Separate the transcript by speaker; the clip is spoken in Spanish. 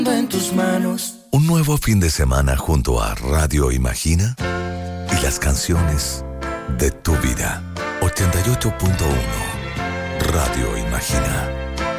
Speaker 1: en tus manos.
Speaker 2: Un nuevo fin de semana junto a Radio Imagina y las canciones de tu vida. 88.1 Radio Imagina.